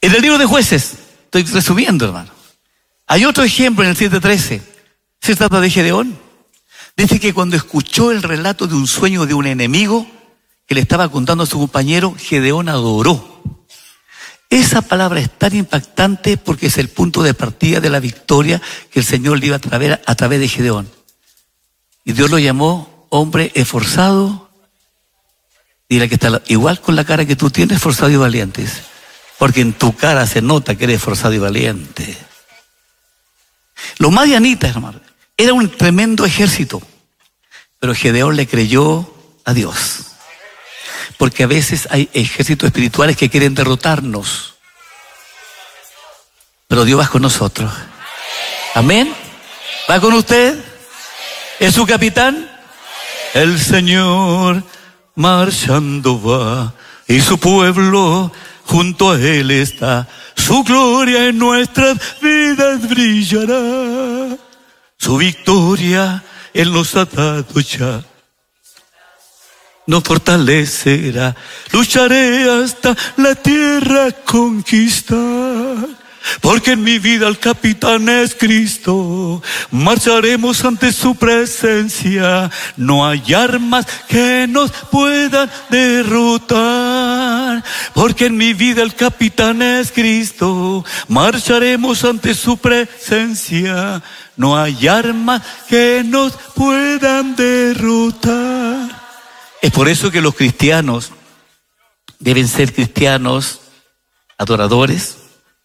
En el libro de Jueces, estoy resumiendo, hermano, hay otro ejemplo en el 7:13. Se trata de Gedeón. Dice que cuando escuchó el relato de un sueño de un enemigo que le estaba contando a su compañero, Gedeón adoró. Esa palabra es tan impactante porque es el punto de partida de la victoria que el Señor le iba a traer a través de Gedeón. Y Dios lo llamó hombre esforzado. Dile que está igual con la cara que tú tienes, esforzado y valiente. Porque en tu cara se nota que eres esforzado y valiente. Los madianitas, hermano, era un tremendo ejército. Pero Gedeón le creyó a Dios. Porque a veces hay ejércitos espirituales que quieren derrotarnos. Pero Dios va con nosotros. Amén. ¿Va con usted? ¿Es su capitán? El Señor marchando va y su pueblo junto a él está. Su gloria en nuestras vidas brillará. Su victoria Él nos ha dado ya. Nos fortalecerá. Lucharé hasta la tierra conquistar. Porque en mi vida el capitán es Cristo. Marcharemos ante su presencia. No hay armas que nos puedan derrotar. Porque en mi vida el capitán es Cristo. Marcharemos ante su presencia. No hay armas que nos puedan derrotar. Es por eso que los cristianos deben ser cristianos adoradores.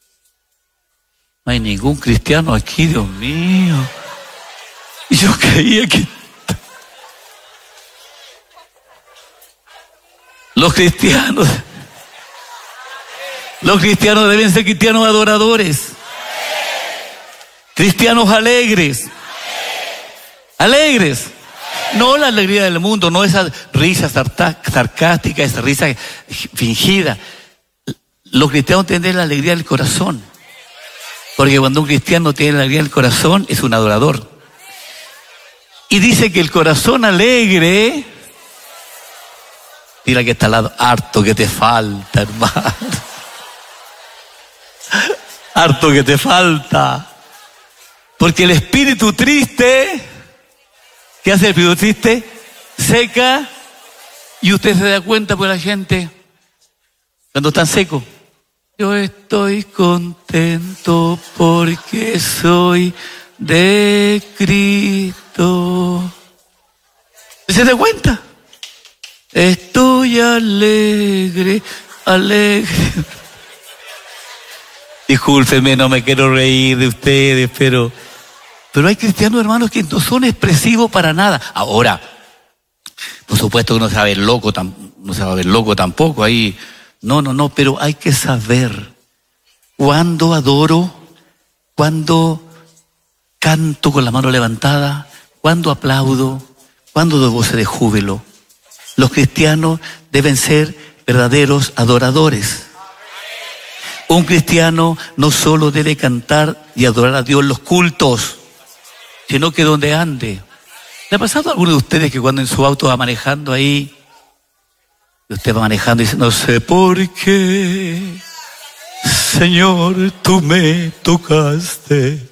No hay ningún cristiano aquí, Dios mío. Yo creía que los cristianos deben ser cristianos adoradores, cristianos alegres, no la alegría del mundo, no esa risa sarcástica, esa risa fingida. Los cristianos tienen la alegría del corazón. Porque cuando un cristiano tiene la alegría del corazón, es un adorador. Y dice que el corazón alegre, mira que está al lado, harto que te falta, hermano. Harto que te falta. Porque el espíritu triste, ¿qué hace el espíritu triste? Seca. Y usted se da cuenta por la gente, cuando están secos. Yo estoy contento porque soy de Cristo. ¿Se da cuenta? Estoy alegre. Discúlpeme, no me quiero reír de ustedes, pero hay cristianos, hermanos, que no son expresivos para nada. Ahora, por supuesto que no se va a ver loco, tampoco ahí. No, pero hay que saber cuándo adoro, cuándo canto con la mano levantada, cuándo aplaudo, cuándo doy voces de júbilo. Los cristianos deben ser verdaderos adoradores. Un cristiano no solo debe cantar y adorar a Dios en los cultos, sino que donde ande. ¿Le ha pasado a alguno de ustedes que cuando en su auto va manejando ahí, y usted va manejando y dice, no sé por qué, Señor, tú me tocaste?